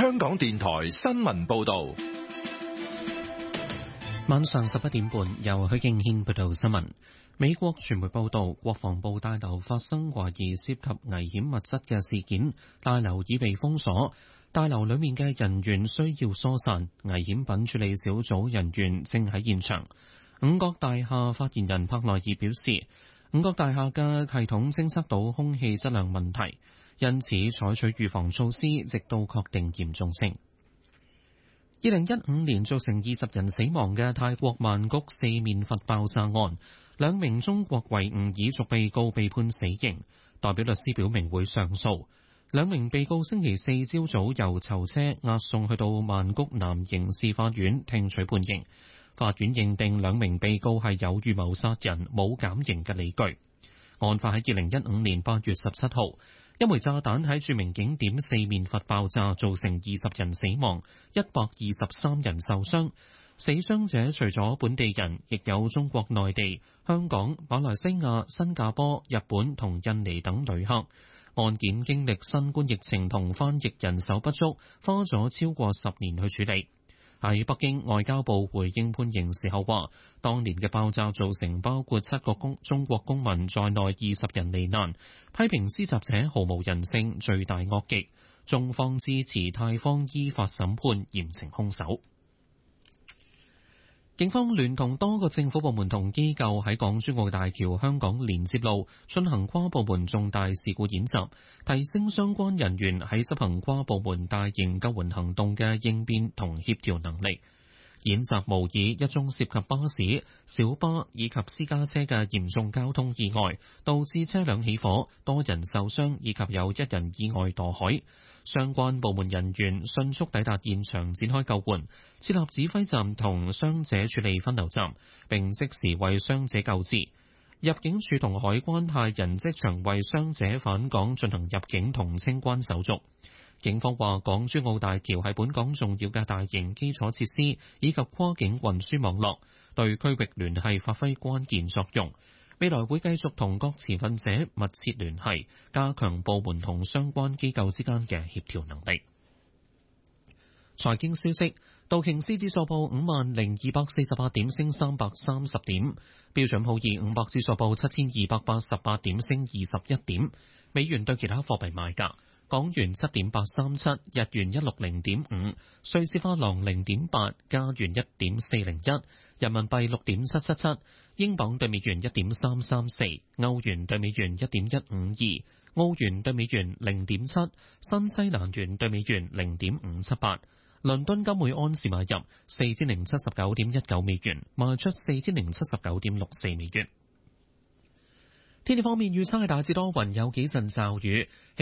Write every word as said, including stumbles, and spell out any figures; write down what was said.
香港電台新聞報道。 晚上十一點半，由許敬軒報道新聞。美國傳媒報道，國防部大樓發生懷疑涉及危險物質嘅事件，大樓已被封鎖，大樓裏面嘅人員需要疏散，危險品處理小組人員正喺現場。五角大廈發言人柏內爾表示，五角大廈嘅系統偵測到空氣質量問題，因此採取預防措施，直到確定嚴重性。二零一五年造成二十人死亡嘅泰國曼谷四面佛爆炸案，兩名中國維吾爾族被告被判死刑，代表律師表明會上訴。兩名被告星期四朝早由囚車押送去到曼谷南刑事法院聽取判刑，法院認定兩名被告係有預謀殺人，冇減刑嘅理據。案發喺二零一五年八月十七號。一枚炸彈喺著名景點四面佛爆炸，造成二十人死亡，一百二十三人受傷。死傷者除咗本地人，亦有中國內地、香港、馬來西亞、新加坡、日本同印尼等旅客。案件經歷新冠疫情同翻譯人手不足，花咗超過十年去處理。喺北京，外交部回應判刑時候話，當年嘅爆炸造成包括七個公中國公民在內二十人罹難，批評施襲者毫無人性、罪大惡極，中方支持泰方依法審判，嚴懲兇手。警方聯同多個政府部門同機構喺港珠澳大橋香港連接路進行跨部門重大事故演習，提升相關人員喺執行跨部門大型救援行動嘅應變同協調能力。演習模擬一宗涉及巴士、小巴以及私家車嘅嚴重交通意外，導致車輛起火，多人受傷以及有一人意外墮海。相關部門人員迅速抵達現場展開救援，設立指揮站同傷者處理分流站，並即時為傷者救治。入境處同海關派人即場為傷者返港進行入境同清關手續。警方話，港珠澳大橋係本港重要嘅大型基礎設施以及跨境運輸網絡，對區域聯繫發揮關鍵作用。未來會繼續同各持份者密切聯繫，加強部門同相關機構之間嘅協調能力。財經消息，道瓊斯指數報五萬零二百四十八點，升三百三十點；標準普爾五百指數報七千二百八十八點，升二十一點。美元對其他貨幣賣價：港元七點八三七，日元一六零點五，瑞士法郎零點八，加元一點四零一，人民幣六點七七七，英鎊對美元一點三三四，歐元對美元一點一五二，澳元對美元零點七，新西蘭元對美元零點五七八。倫敦金每安士買入四千零七十九點一九美元，賣出四千零七十九點六四美元。天氣方面預測係大致多雲，有幾陣驟雨。